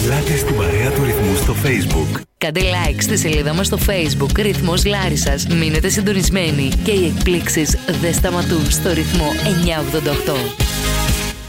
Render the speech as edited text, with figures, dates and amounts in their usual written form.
Ελάτε στην παρέα του Ρυθμού στο Facebook. Κάντε like στη σελίδα μας στο Facebook Ρυθμός Λάρισσας. Μείνετε συντονισμένοι και οι εκπλήξεις δεν σταματούν στο ρυθμό 988.